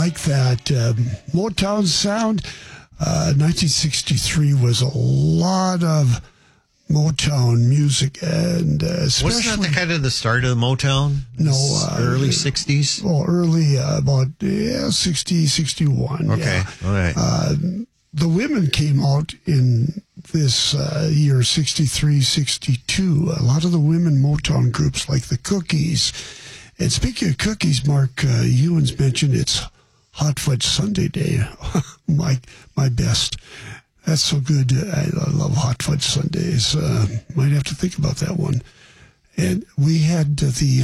like that Motown sound. 1963 was a lot of Motown music, and especially... Wasn't that the kind of the start of the Motown? No. Early 60s? Well, early, about 60, 61. Okay, yeah. all right. The women came out in this year, 63, 62. A lot of the women Motown groups, like the Cookies. And speaking of cookies, Mark Ewens mentioned it's Hot Fudge Sundae Day. my best. That's so good. I love Hot Fudge Sundaes. Might have to think about that one. And we had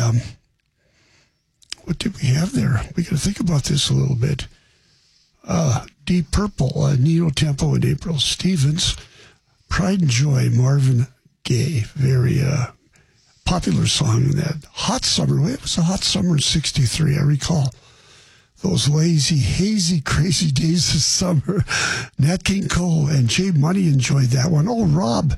what did we have there? We got to think about this a little bit. Deep Purple, Nino Tempo and April Stevens. Pride and Joy, Marvin Gaye. Very popular song in that. Hot Summer. It was a hot summer in 63, I recall. Those lazy, hazy, crazy days of summer. Nat King Cole and Jay Money enjoyed that one. Oh, Rob.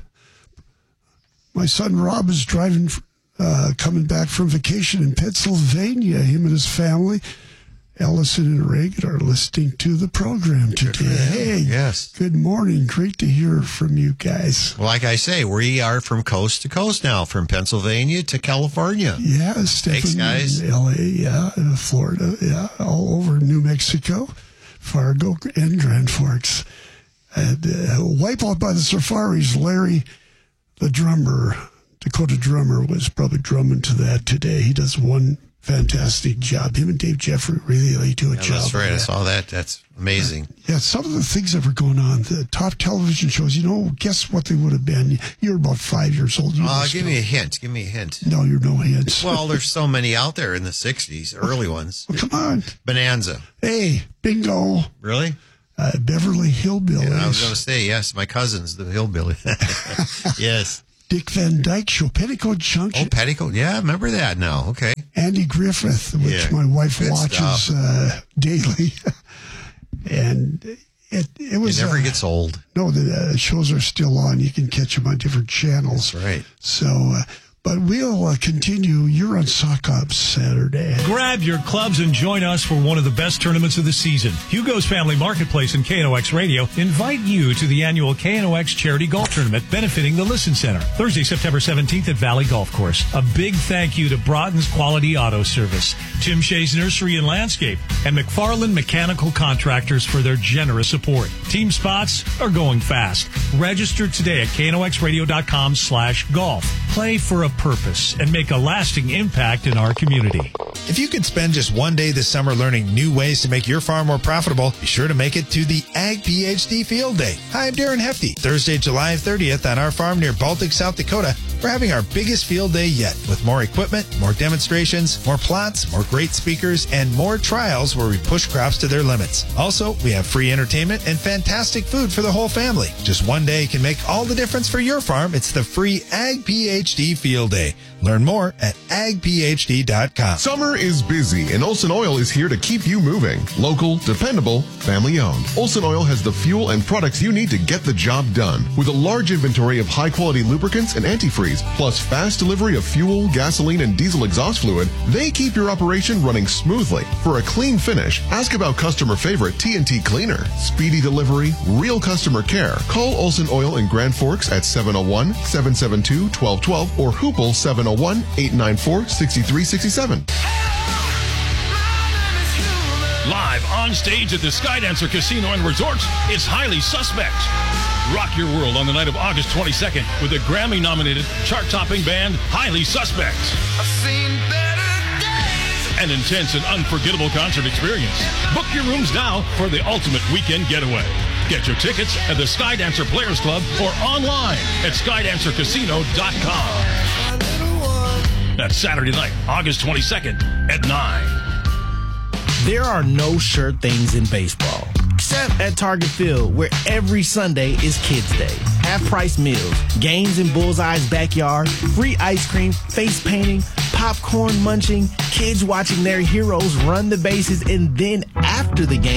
My son Rob is driving, coming back from vacation in Pennsylvania. Him and his family. Ellison and Reagan are listening to the program today. Hey, yes. Good morning. Great to hear from you guys. Well, like I say, we are from coast to coast now, from Pennsylvania to California. Yeah, Stephen, thanks, guys. LA, yeah, Florida, yeah, all over New Mexico, Fargo, and Grand Forks. And Wipeout by the Safaris, Larry, the drummer, Dakota drummer, was probably drumming to that today. He does one fantastic job. Him and Dave Jeffrey really do a job. That's right. I saw that. That's amazing. Yeah, some of the things that were going on, the top television shows, guess what they would have been? You're about 5 years old. Give me a hint. Give me a hint. No, you're no hints. Well, there's so many out there in the 60s, early ones. Well, come on. Bonanza. Hey, bingo. Really? Beverly Hillbillies. Yeah, I was going to say, yes, my cousins, the Hillbilly. Yes. Dick Van Dyke Show, Petticoat Junction. Oh, Petticoat. Yeah, I remember that now. Okay. Andy Griffith, which my wife watches daily. And it was... It never gets old. No, the shows are still on. You can catch them on different channels. That's right. So... but we'll continue. You're on Sock Up Saturday. Grab your clubs and join us for one of the best tournaments of the season. Hugo's Family Marketplace and KNOX Radio invite you to the annual KNOX Charity Golf Tournament benefiting the Listen Center. Thursday, September 17th at Valley Golf Course. A big thank you to Broughton's Quality Auto Service, Tim Shea's Nursery and Landscape, and McFarland Mechanical Contractors for their generous support. Team spots are going fast. Register today at knoxradio.com/golf. Play for a purpose and make a lasting impact in our community. If you could spend just one day this summer learning new ways to make your farm more profitable, be sure to make it to the Ag PhD Field Day. Hi, I'm Darren Hefty. Thursday, July 30th on our farm near Baltic, South Dakota, we're having our biggest field day yet with more equipment, more demonstrations, more plots, more great speakers, and more trials where we push crops to their limits. Also, we have free entertainment and fantastic food for the whole family. Just one day can make all the difference for your farm. It's the free Ag PhD Field Day. Learn more at agphd.com. Summer is busy, and Olsen Oil is here to keep you moving. Local, dependable, family-owned. Olsen Oil has the fuel and products you need to get the job done. With a large inventory of high-quality lubricants and antifreeze, plus fast delivery of fuel, gasoline, and diesel exhaust fluid, they keep your operation running smoothly. For a clean finish, ask about customer favorite TNT Cleaner. Speedy delivery, real customer care. Call Olsen Oil in Grand Forks at 701-772-1212 or Hoople 701-894-6367. Live on stage at the Skydancer Casino and Resort, it's Highly Suspect. Rock your world on the night of August 22nd with the Grammy-nominated, chart-topping band Highly Suspect. I've seen better days. An intense and unforgettable concert experience. Book your rooms now for the ultimate weekend getaway. Get your tickets at the Skydancer Players Club or online at skydancercasino.com. That's Saturday night, August 22nd at 9. There are no sure things in baseball, except at Target Field, where every Sunday is Kids Day. Half-price meals, games in Bullseye's backyard, free ice cream, face painting, popcorn munching, kids watching their heroes run the bases, and then after the game,